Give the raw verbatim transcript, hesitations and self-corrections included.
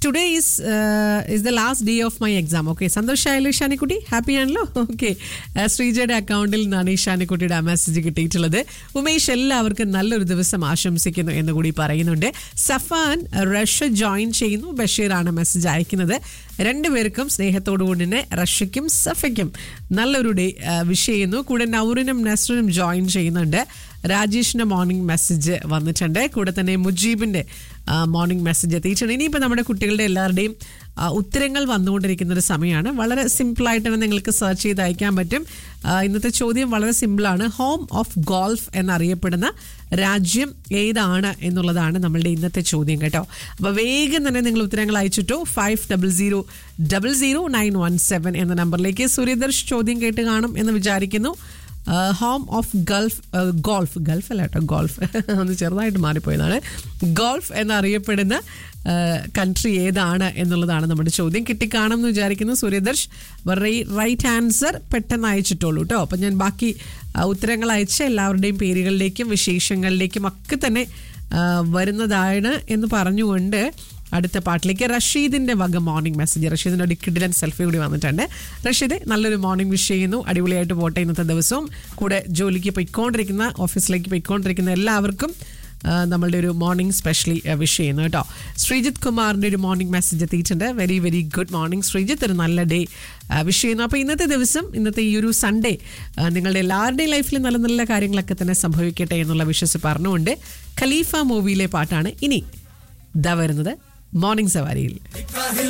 Today is is the last day of my exam. Okay, സന്തോഷമായല്ലോ ഷാനിക്കുട്ടി? Happy ആണല്ലോ? Okay, ശ്രീജയുടെ അക്കൗണ്ടിൽ നിന്നാണ് ഈ ഷാനിക്കുട്ടിയുടെ മെസ്സേജ് കിട്ടിയിട്ടുള്ളത്. ഉമേഷ് എല്ലാവർക്കും നല്ലൊരു ദിവസം ആശംസിക്കുന്നു എന്ന് കൂടി പറയുന്നുണ്ട്. സഫാൻ റഷ ജോയിൻ ചെയ്യുന്നു. ബഷീറാണ് മെസ്സേജ് അയക്കുന്നത്. രണ്ടുപേർക്കും സ്നേഹത്തോടു കൂടി തന്നെ റഷയ്ക്കും സഫയ്ക്കും നല്ലൊരു ഡേ വിഷ് ചെയ്യുന്നു. കൂടെ നൗറിനും നസ്റിനും ജോയിൻ ചെയ്യുന്നുണ്ട്. രാജേഷിന്റെ മോർണിംഗ് മെസ്സേജ് വന്നിട്ടുണ്ട്. കൂടെ തന്നെ മുജീബിന്റെ മോർണിംഗ് മെസ്സേജ് എത്തിയിട്ടുണ്ട്. ഇനിയിപ്പോൾ നമ്മുടെ കുട്ടികളുടെ എല്ലാവരുടെയും ഉത്തരങ്ങൾ വന്നുകൊണ്ടിരിക്കുന്ന ഒരു സമയമാണ്. വളരെ സിമ്പിളായിട്ട് തന്നെ നിങ്ങൾക്ക് സെർച്ച് ചെയ്ത് അയക്കാൻ പറ്റും. ഇന്നത്തെ ചോദ്യം വളരെ സിമ്പിളാണ്. ഹോം ഓഫ് ഗോൾഫ് എന്നറിയപ്പെടുന്ന രാജ്യം ഏതാണ് എന്നുള്ളതാണ് നമ്മളുടെ ഇന്നത്തെ ചോദ്യം കേട്ടോ. അപ്പോൾ വേഗം തന്നെ നിങ്ങൾ ഉത്തരങ്ങൾ അയച്ചിട്ടോ five double zero double zero nine one seven എന്ന നമ്പറിലേക്ക്. സൂര്യദർശ് ചോദ്യം കേട്ട് കാണും എന്ന് വിചാരിക്കുന്നു. Home of Gulf golf Gulf അല്ല കേട്ടോ, ഗോൾഫ് ഒന്ന് ചെറുതായിട്ട് മാറിപ്പോയതാണ്. ഗോൾഫ് എന്നറിയപ്പെടുന്ന കൺട്രി ഏതാണ് എന്നുള്ളതാണ് നമ്മുടെ ചോദ്യം. കിട്ടിക്കാണും എന്ന് വിചാരിക്കുന്നു സൂര്യദർശ്. റൈറ്റ് ആൻസർ പെട്ടെന്ന് അയച്ചിട്ടുള്ളൂ കേട്ടോ. അപ്പം ഞാൻ ബാക്കി ഉത്തരങ്ങൾ അയച്ച എല്ലാവരുടെയും പേരുകളിലേക്കും വിശേഷങ്ങളിലേക്കും ഒക്കെ തന്നെ വരുന്നതാണ് എന്ന് പറഞ്ഞുകൊണ്ട് അടുത്ത പാട്ടിലേക്ക് റഷീദിന്റെ വക മോർണിംഗ് മെസ്സേജ്. റഷീദിന്റെ ഒരു കിഡിലൻ സെൽഫി കൂടി വന്നിട്ടുണ്ട്. റഷീദ് നല്ലൊരു മോർണിംഗ് വിഷ് ചെയ്യുന്നു. അടിപൊളിയായിട്ട് പോട്ടെ ഇന്നത്തെ ദിവസവും. കൂടെ ജോലിക്ക് പോയിക്കൊണ്ടിരിക്കുന്ന ഓഫീസിലേക്ക് പോയിക്കൊണ്ടിരിക്കുന്ന എല്ലാവർക്കും നമ്മളുടെ ഒരു മോർണിംഗ് സ്പെഷ്യലി വിഷ് ചെയ്യുന്നു കേട്ടോ. ശ്രീജിത്ത് കുമാറിൻ്റെ ഒരു മോർണിംഗ് മെസ്സേജ് എത്തിയിട്ടുണ്ട്. Very very good morning Sreejith. ഒരു നല്ല ഡേ വിഷ് ചെയ്യുന്നു. അപ്പോൾ ഇന്നത്തെ ദിവസം, ഇന്നത്തെ ഈ ഒരു സൺഡേ നിങ്ങളുടെ എല്ലാവരുടെയും ലൈഫിൽ നല്ല നല്ല കാര്യങ്ങളൊക്കെ തന്നെ സംഭവിക്കട്ടെ എന്നുള്ള വിശ്വസ് പറഞ്ഞുകൊണ്ട് ഖലീഫ മൂവിയിലെ പാട്ടാണ് ഇനി ഇതാ വരുന്നത് മോർണിംഗ് സവാരിയിൽ.